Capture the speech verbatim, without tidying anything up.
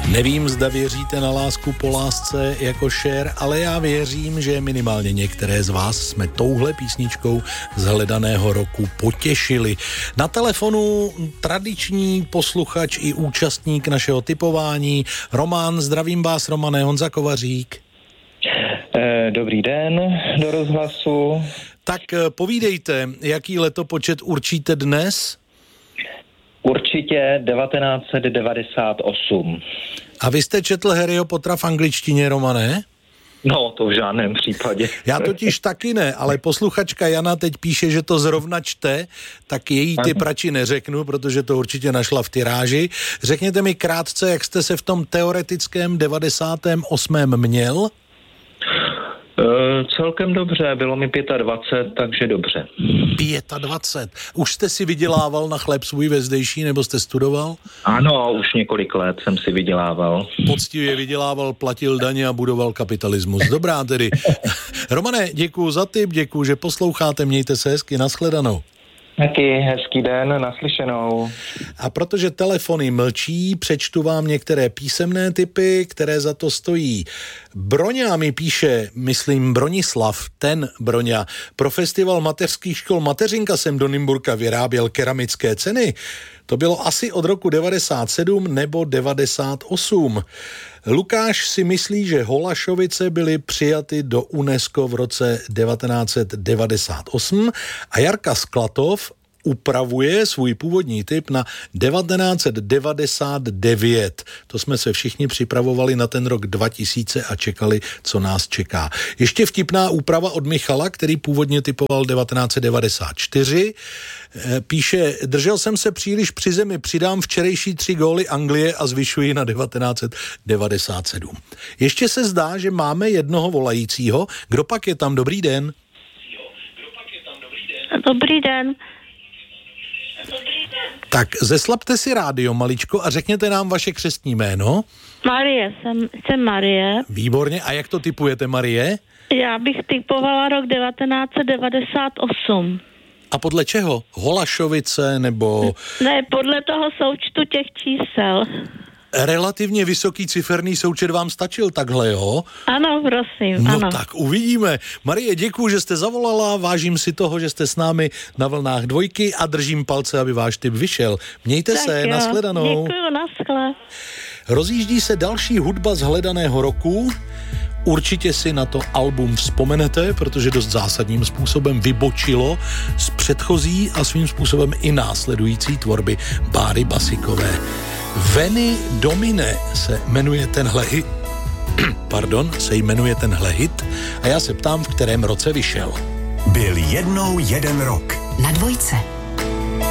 Nevím, zda věříte na lásku po lásce jako Cher, ale já věřím, že minimálně některé z vás jsme touhle písničkou z hledaného roku potěšili. Na telefonu tradiční posluchač i účastník našeho tipování Roman. Zdravím vás, Romane. Honza Kovařík. Dobrý den do rozhlasu. Tak povídejte, jaký letopočet určíte dnes? Určitě devatenáct set devadesát osm. A vy jste četl Harryho Pottera v angličtině, Romane? No, to v žádném případě. Já totiž taky ne, ale posluchačka Jana teď píše, že to zrovna čte, tak její typ radši neřeknu, protože to určitě našla v tiráži. Řekněte mi krátce, jak jste se v tom teoretickém devadesátém osmém měl? Uh, celkem dobře, bylo mi dvacet pět, takže dobře. dvacet pět. Už jste si vydělával na chléb svůj ve zdejší, nebo jste studoval? Ano, už několik let jsem si vydělával. Poctivě vydělával, platil daně a budoval kapitalismus. Dobrá tedy. Romane, děkuju za tip, děkuju, že posloucháte, mějte se hezky, nashledanou. Taky hezký den, naslyšenou. A protože telefony mlčí, přečtu vám některé písemné tipy, které za to stojí. Broňa mi píše, myslím Bronislav, ten Broňa. Pro festival mateřských škol Mateřinka jsem do Nymburka vyráběl keramické ceny. To bylo asi od roku devadesát sedm nebo devadesát osm. Lukáš si myslí, že Holašovice byly přijaty do UNESCO v roce devatenáct set devadesát osm a Jarka Sklatov upravuje svůj původní tip na devatenáct set devadesát devět. To jsme se všichni připravovali na ten rok dva tisíce a čekali, co nás čeká. Ještě vtipná úprava od Michala, který původně typoval devatenáct set devadesát čtyři. Píše, držel jsem se příliš při zemi, přidám včerejší tři góly Anglie a zvyšuji na devatenáct set devadesát sedm. Ještě se zdá, že máme jednoho volajícího. Kdo pak je tam? Dobrý den. Dobrý den. Tak zeslabte si rádio maličko a řekněte nám vaše křestní jméno. Marie, jsem, jsem Marie. Výborně. A jak to tipujete, Marie? Já bych tipovala rok devatenáct set devadesát osm. A podle čeho? Holašovice nebo... Ne, podle toho součtu těch čísel. Relativně vysoký ciferný součet vám stačil takhle, jo? Ano, prosím, no ano. No tak uvidíme. Marie, děkuju, že jste zavolala, vážím si toho, že jste s námi na vlnách dvojky a držím palce, aby váš tip vyšel. Mějte tak se, jo. nashledanou. Děkuju, naschle. Rozjíždí se další hudba z hledaného roku. Určitě si na to album vzpomenete, protože dost zásadním způsobem vybočilo z předchozí a svým způsobem i následující tvorby Báry Basikové. Veni Domine se jmenuje tenhle hit, pardon, se jmenuje tenhle hit a já se ptám, v kterém roce vyšel. Byl jednou jeden rok. Na dvojce.